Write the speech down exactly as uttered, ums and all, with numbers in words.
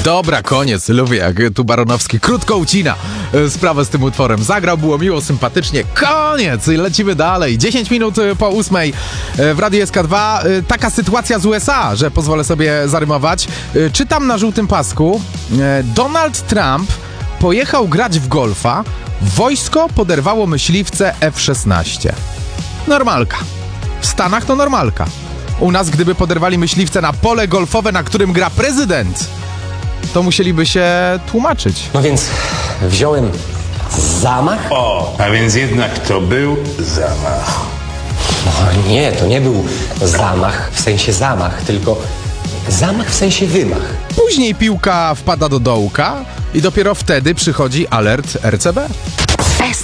Dobra, koniec. Lubię, jak tu Baronowski krótko ucina sprawę z tym utworem. Zagrał, było miło, sympatycznie. Koniec! Lecimy dalej. dziesięć minut po ósmej w Radiu S K dwa. Taka sytuacja z U S A, że pozwolę sobie zarymować. Czytam na żółtym pasku. Donald Trump pojechał grać w golfa. Wojsko poderwało myśliwce F szesnaście. Normalka. W Stanach to normalka. U nas, gdyby poderwali myśliwce na pole golfowe, na którym gra prezydent, to musieliby się tłumaczyć. No więc wziąłem zamach? O, a więc jednak to był zamach. No nie, to nie był zamach w sensie zamach, tylko zamach w sensie wymach. Później piłka wpada do dołka i dopiero wtedy przychodzi alert R C B.